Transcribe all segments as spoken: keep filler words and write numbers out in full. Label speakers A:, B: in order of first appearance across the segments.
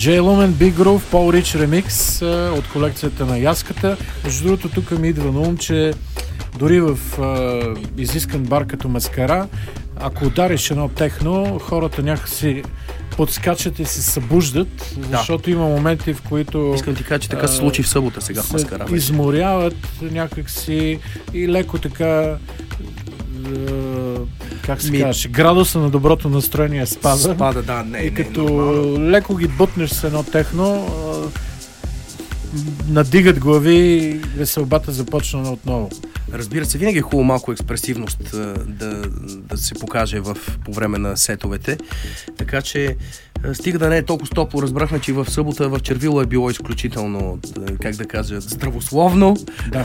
A: Jay Lumen, Big Groove, Paul Rich ремикс от колекцията на Яската. Между другото, тук ми идва на ум, че дори в а, изискан бар като Маскара, ако удариш едно техно, хората някакси подскачат и се събуждат, защото да. Има моменти, в които...
B: Искам ти кажа, че така се случи в събота сега в Маскара.
A: Изморяват някакси и леко така... как се Ми... казваш, градуса на доброто настроение спада.
B: Спада, да, не,
A: и
B: не,
A: като
B: нормално.
A: Леко ги бутнеш с едно техно, надигат глави и веселбата започна отново.
B: Разбира се, винаги е хубаво малко експресивност да, да се покаже в, по време на сетовете. Така че стига да не е толкова топло. Разбрахме, че в събота в Червило е било изключително, как да кажа, здравословно.
A: Да.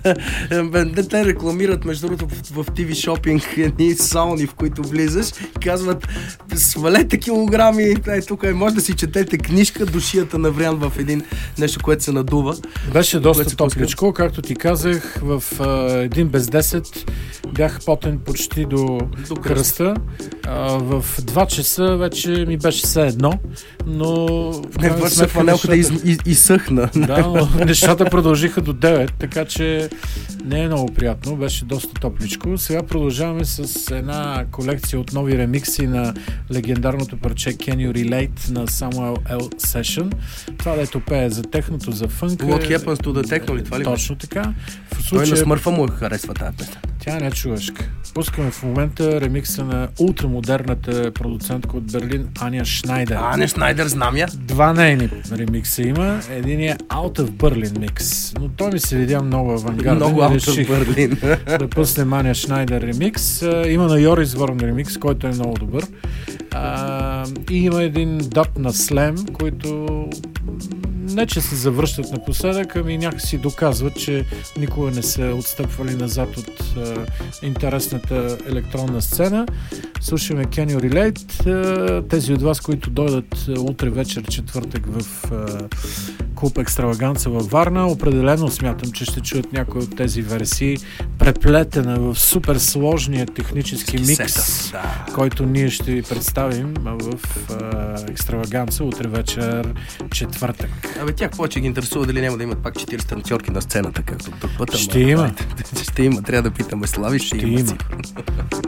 B: Те рекламират, между другото, в, в ти ви шопинг едни сауни, в които влизаш. Казват, свалете килограми, е, тук е, може да си четете книжка, душията на вариант в един нещо, което се надува.
A: Беше доста топличко, както ти казах, в а, един без десет бях потен почти до, до кръста. А, в два часа вече ми беше все едно, но
B: не, вър се фанелката из, из, изсъхна.
A: Да, но нещата продължиха до девет, така че не е много приятно, беше доста топличко. Сега продължаваме с една колекция от нови ремикси на легендарното парче Can You Relate на Samuel L. Session. Това дето пее за техното, за фънка.
B: What Happens to the Techno ли това ли?
A: Точно така.
B: В случая... Той на Смърфа му харесва тази песен.
A: Тя не е човешка. Пускаме в момента ремикса на ултрамодерната продуцентка от Берлин Аня Шнайдер.
B: Аня Шнайдер, знам я.
A: Два нейни ремикса има. Един е Out of Berlin микс. Но той ми се видя много авангарден.
B: Много Out of Berlin.
A: Да пуснем Аня Шнайдер ремикс. Има на Йорис Ворн ремикс, който е много добър. А, и има един даб на Slam, който не че се завръщат напоследък, ами някакси доказват, че никога не са отстъпвали назад от а, интересната електронна сцена. Слушаме Can You Relate. А, тези от вас, които дойдат утре вечер, четвъртък в а, клуб Екстраваганца във Варна, определено смятам, че ще чуят някои от тези версии, преплетена в супер сложния технически микс,
B: сета, да.
A: който ние ще ви представим в а, Екстраваганца утре вечер, четвъртък.
B: Абе, тях повече ги интересува дали няма да имат пак четири танцорки на сцената, както друг път.
A: Ще има.
B: Ще има, трябва да питаме Слави, ще,
A: ще
B: има.
A: има.